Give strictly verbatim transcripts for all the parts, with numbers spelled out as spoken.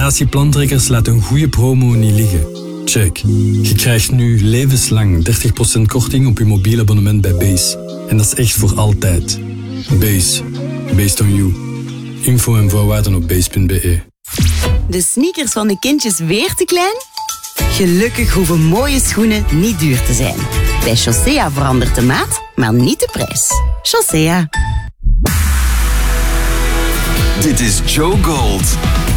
Relatie Plantrekkers laat een goede promo niet liggen. Check. Je krijgt nu levenslang dertig procent korting op je mobiel abonnement bij Base. En dat is echt voor altijd. Base. Based on you. Info en voorwaarden op base punt be. De sneakers van de kindjes weer te klein? Gelukkig hoeven mooie schoenen niet duur te zijn. Bij Chaussea verandert de maat, maar niet de prijs. Chaussea. Dit is Joe Gold.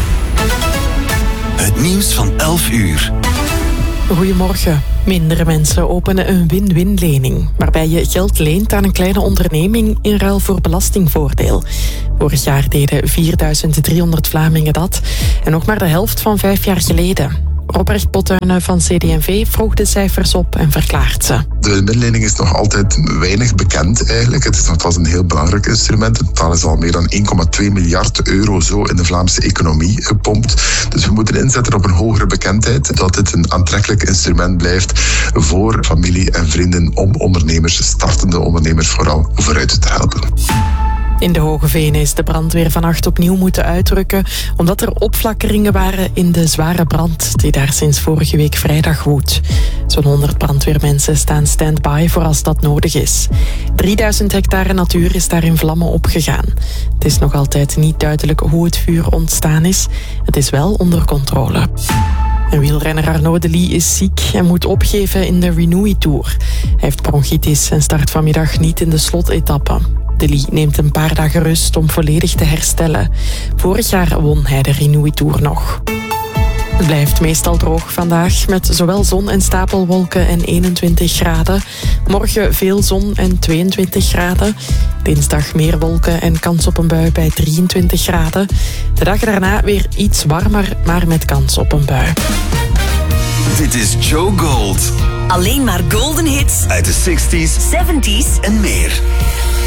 Het nieuws van elf uur. Goedemorgen. Mindere mensen openen een win-win-lening, waarbij je geld leent aan een kleine onderneming in ruil voor belastingvoordeel. Vorig jaar deden vierduizend driehonderd Vlamingen dat en nog maar de helft van vijf jaar geleden. Robert Pottuinen van C D en V vroeg de cijfers op en verklaart ze. De win-win-lening is nog altijd weinig bekend eigenlijk. Het is nogthans een heel belangrijk instrument. Het totaal is al meer dan één komma twee miljard euro zo in de Vlaamse economie gepompt. Dus we moeten inzetten op een hogere bekendheid, dat het een aantrekkelijk instrument blijft voor familie en vrienden om ondernemers, startende ondernemers vooral, vooruit te helpen. In de Hoge Venen is de brandweer vannacht opnieuw moeten uitrukken, omdat er opflakkeringen waren in de zware brand die daar sinds vorige week vrijdag woedt. Zo'n honderd brandweermensen staan stand-by voor als dat nodig is. drieduizend hectare natuur is daar in vlammen opgegaan. Het is nog altijd niet duidelijk hoe het vuur ontstaan is. Het is wel onder controle. En wielrenner Arnaud Delis is ziek en moet opgeven in de Renewey Tour. Hij heeft bronchitis en start vanmiddag niet in de slotetappe. Delis neemt een paar dagen rust om volledig te herstellen. Vorig jaar won hij de Renewey Tour nog. Het blijft meestal droog vandaag, met zowel zon en stapelwolken en eenentwintig graden. Morgen veel zon en tweeëntwintig graden. Dinsdag meer wolken en kans op een bui bij drieëntwintig graden. De dag daarna weer iets warmer, maar met kans op een bui. Dit is Joe Gold. Alleen maar golden hits Uit de zestig's, zeventig's en meer.